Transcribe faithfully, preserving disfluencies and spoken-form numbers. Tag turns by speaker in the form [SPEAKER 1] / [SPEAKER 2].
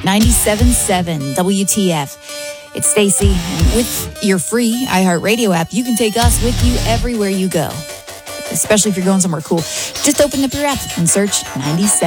[SPEAKER 1] ninety-seven point seven W T F. It's Stacy, and with your free iHeartRadio app, you can take us with you everywhere you go, especially if you're going somewhere cool. Just open up your app and search ninety-seven.